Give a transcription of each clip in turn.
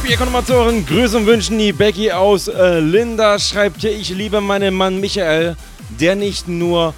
Wir kommen mal zu euren Grüßen und Wünschen. Die Becky aus Linda schreibt hier: Ich liebe meinen Mann Michael, der nicht nur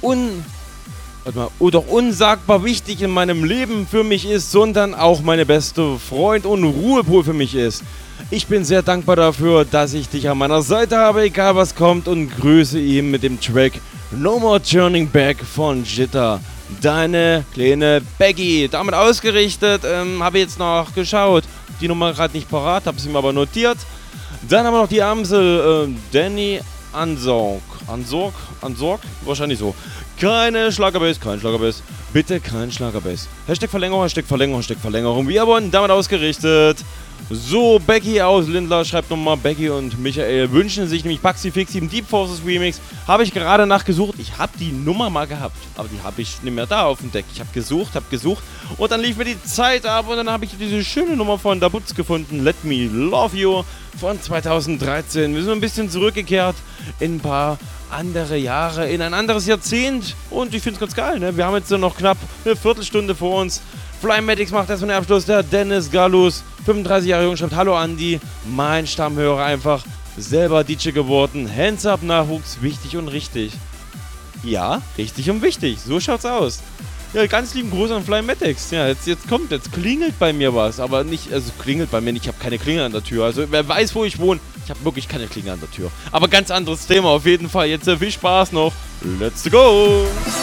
unsagbar wichtig in meinem Leben für mich ist, sondern auch meine beste Freund und Ruhepol für mich ist. Ich bin sehr dankbar dafür, dass ich dich an meiner Seite habe, egal was kommt, und grüße ihn mit dem Track No More Turning Back von Jitter. Deine kleine Becky. Damit ausgerichtet, habe ich jetzt noch geschaut. Die Nummer gerade nicht parat, habe sie mir aber notiert. Dann haben wir noch die Amsel, Danny Ansorg, wahrscheinlich so. Keine Schlagerbass, kein Schlagerbass. Bitte kein Schlagerbass. Hashtag Verlängerung, Hashtag Verlängerung, Hashtag Verlängerung. Wir wurden damit ausgerichtet. So, Becky aus Lindlar schreibt nochmal: Becky und Michael wünschen sich nämlich Baxi Fixi im Deep Forces Remix. Habe ich gerade nachgesucht. Ich habe die Nummer mal gehabt, aber die habe ich nicht mehr da auf dem Deck. Ich habe gesucht und dann lief mir die Zeit ab und dann habe ich diese schöne Nummer von Dabutz gefunden. Let Me Love You von 2013. Wir sind ein bisschen zurückgekehrt in ein paar andere Jahre, in ein anderes Jahrzehnt, und ich finde es ganz geil, ne? Wir haben jetzt noch knapp eine Viertelstunde vor uns. Flymatics macht erstmal den Abschluss. Der Dennis Gallus, 35 Jahre jung, schreibt: Hallo Andi, mein Stammhörer, einfach selber DJ geworden. Hands up, Nachwuchs, wichtig und richtig. Ja, richtig und wichtig, so schaut's aus. Ja, ganz lieben Gruß an Flymatics. Ja, jetzt klingelt bei mir was, aber nicht, also klingelt bei mir nicht, ich habe keine Klingel an der Tür. Also wer weiß, wo ich wohne, ich habe wirklich keine Klingel an der Tür. Aber ganz anderes Thema auf jeden Fall. Jetzt viel Spaß noch. Let's go!